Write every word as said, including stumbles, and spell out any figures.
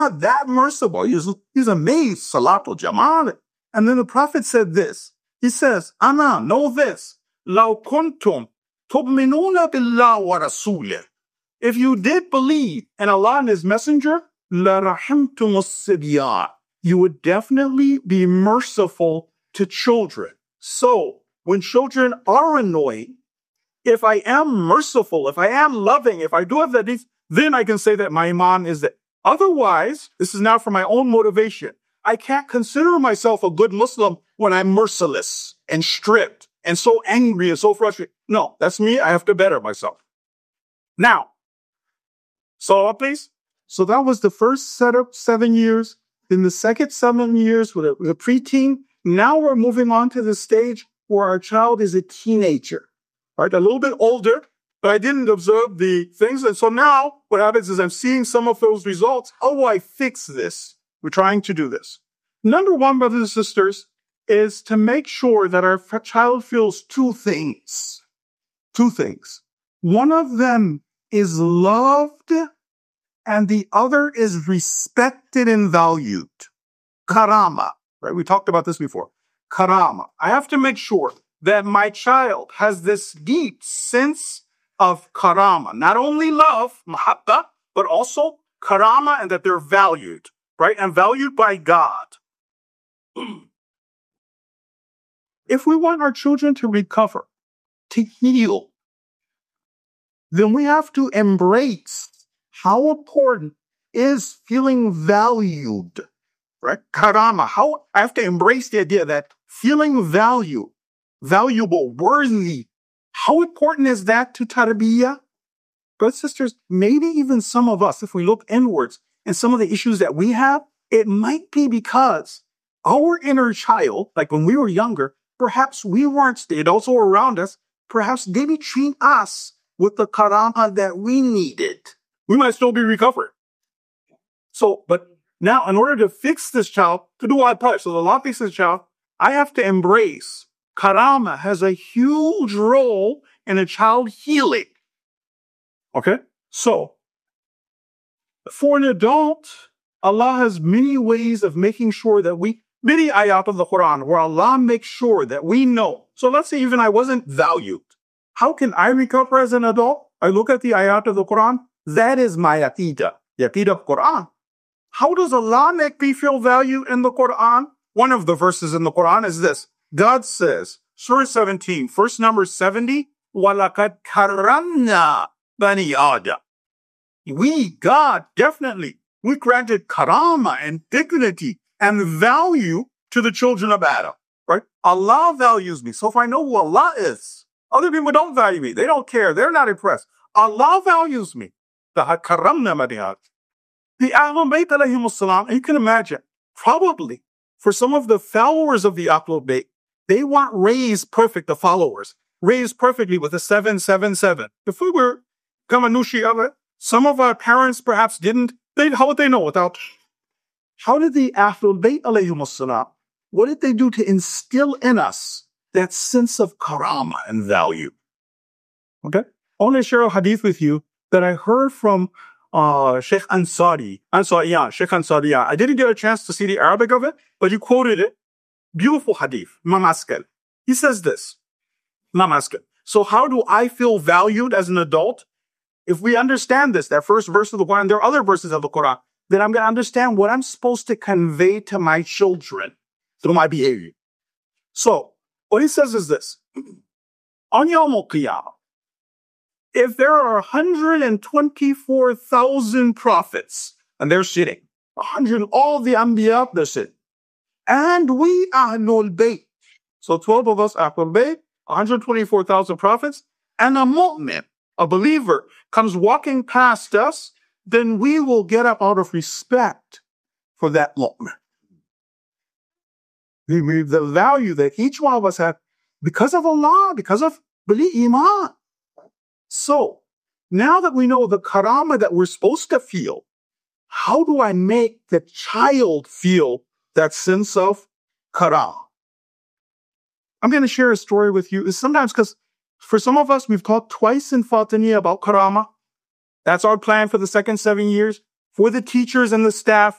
that merciful. He's, he's amazed. Salatul Jamal. And then the Prophet said this. He says, Ana, know this. Law kuntum tu'minuna billah wa rasulih. If you did believe in Allah and His Messenger, la rahimtum as-sibyan. You would definitely be merciful to children. So, when children are annoying, if I am merciful, if I am loving, if I do have that, then I can say that my iman is that. Otherwise, this is now for my own motivation. I can't consider myself a good Muslim when I'm merciless and strict and so angry and so frustrated. No, that's me. I have to better myself. Now, so please. So that was the first setup, seven years. Then the second seven years with a, with a preteen. Now we're moving on to the stage where our child is a teenager, right? A little bit older, but I didn't observe the things. And so now what happens is I'm seeing some of those results. How do I fix this? We're trying to do this. Number one, brothers and sisters, is to make sure that our f- child feels two things. Two things. One of them is loved and the other is respected and valued. Karama, right? We talked about this before. Karama. I have to make sure that my child has this deep sense of karama. Not only love, mahabba, but also karama, and that they're valued, right? And valued by God. If we want our children to recover, to heal, then we have to embrace how important is feeling valued, right? Karama. How I have to embrace the idea that feeling value, valuable, worthy. How important is that to tarbiyah? Brothers and sisters, maybe even some of us, if we look inwards and some of the issues that we have, it might be because our inner child, like when we were younger, perhaps we weren't, they also around us, perhaps they didn't treat us with the karama that we needed. We might still be recovering. So, but now in order to fix this child, to do our part, so the law fixes the child, I have to embrace karama has a huge role in a child healing. Okay? So, for an adult, Allah has many ways of making sure that we, many ayat of the Quran where Allah makes sure that we know. So let's say even I wasn't valued. How can I recover as an adult? I look at the ayat of the Quran. That is my aqidah, the aqidah of Quran. How does Allah make me feel valued in the Quran? One of the verses in the Quran is this. God says, Surah seventeen, verse number seventy, وَلَقَدْ كَرَّمْنَا بَنِي آدَمَ. We, God, definitely, we granted karama and dignity and value to the children of Adam, right? Allah values me. So if I know who Allah is, other people don't value me. They don't care. They're not impressed. Allah values me. The karamna bani Adam. The Ahlul Bayt alayhimus salam, you can imagine, probably for some of the followers of the Ahlul Bayt, they want raised perfect, the followers, raised perfectly with a seven seven seven. If we were Kamanushi of it, some of our parents perhaps didn't. They, how would they know without? How did the Ahlul Bayt alayhimus salam, what did they do to instill in us that sense of karama and value? Okay? I want to share a hadith with you that I heard from uh, Sheikh Ansari. Ansariyan, Sheikh Ansariyan. I didn't get a chance to see the Arabic of it, but he quoted it. Beautiful hadith. Imam Askal. He says this. Imam Askal. So how do I feel valued as an adult? If we understand this, that first verse of the Quran, there are other verses of the Quran, then I'm going to understand what I'm supposed to convey to my children through my behavior. So, what he says is this. On Yawm al-Qiyamah, if there are one hundred twenty-four thousand prophets, and they're sitting, one hundred, all the Anbiya, they're sitting, and we Ahlul Bayt, so twelve of us Ahlul Bayt, one hundred twenty-four thousand prophets, and a mu'min, a believer, comes walking past us, then we will get up out of respect for that mu'min. The value that each one of us have because of Allah, because of belief, iman. So, now that we know the karama that we're supposed to feel, how do I make the child feel that sense of karama? I'm going to share a story with you. It's sometimes because for some of us, we've taught twice in Fatimiyya about karama. That's our plan for the second seven years. For the teachers and the staff,